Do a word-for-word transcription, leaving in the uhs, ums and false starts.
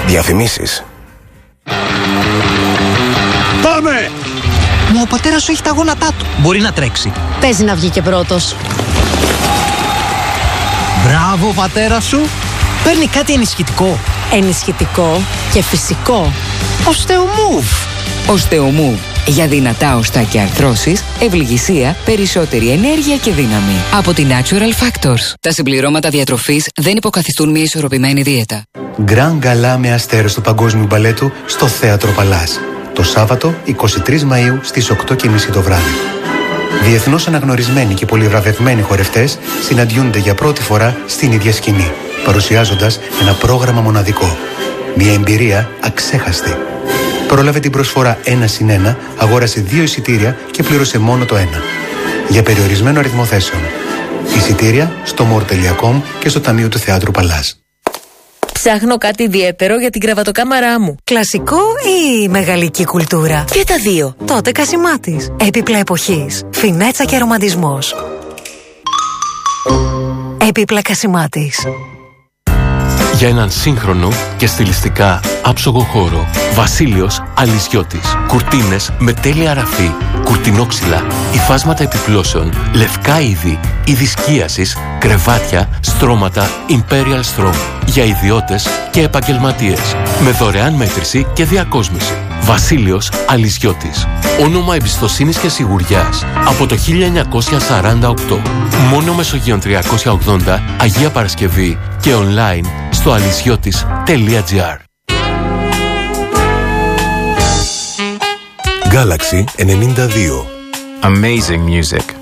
Διαφημίσεις. Πάμε! Μα ο πατέρας σου έχει τα γόνατά του. Μπορεί να τρέξει. Παίζει να βγει και πρώτος. Μπράβο, πατέρα σου. Παίρνει κάτι ενισχυτικό. Ενισχυτικό και φυσικό. Οστεομούβ. Οστεομούβ. Για δυνατά οστά και αρθρώσεις, ευληγησία, περισσότερη ενέργεια και δύναμη. Από τη Natural Factors. Τα συμπληρώματα διατροφής δεν υποκαθιστούν μια ισορροπημένη δίαιτα. Γκραν γκαλά με αστέρες του Παγκόσμιου Μπαλέτου στο Θέατρο Παλάς. Το Σάββατο εικοστή τρίτη Μαΐου στις οκτώ και μισή το βράδυ. Διεθνώς αναγνωρισμένοι και πολυβραβευμένοι χορευτές συναντιούνται για πρώτη φορά στην ίδια σκηνή, παρουσιάζοντας ένα πρόγραμμα μοναδικό. Μια εμπειρία αξέχαστη. Πρόλαβε την προσφορά ένα συν ένα, αγόρασε δύο εισιτήρια και πλήρωσε μόνο το ένα. Για περιορισμένο αριθμό θέσεων. Εισιτήρια στο μορ τελεία κομ και στο Ταμείο του Θεάτρου Παλάς. Ψάχνω κάτι ιδιαίτερο για την κρεβατοκάμαρά μου. Κλασικό ή μεγαλική κουλτούρα? Και τα δύο. Τότε Κασιμάτης. Έπιπλα εποχής. Φινέτσα και ρομαντισμός. Έπιπλα Κασιμάτης. Για έναν σύγχρονο και στιλιστικά άψογο χώρο, Βασίλειος Αλυσιώτης. Κουρτίνες με τέλεια αραφή, κουρτινόξυλα, υφάσματα επιπλώσεων, λευκά είδη, είδη σκίασης, κρεβάτια, στρώματα Imperial Strom. Για ιδιώτες και επαγγελματίες. Με δωρεάν μέτρηση και διακόσμηση. Βασίλειος Αλυσιώτης. Όνομα εμπιστοσύνης και σιγουριάς από το χίλια εννιακόσια σαράντα οκτώ. Μόνο Μεσογείων τριακόσια ογδόντα, Αγία Παρασκευή και online στο αλυσιώτης τελεία τζι άρ. Galaxy ενενήντα δύο. Amazing music.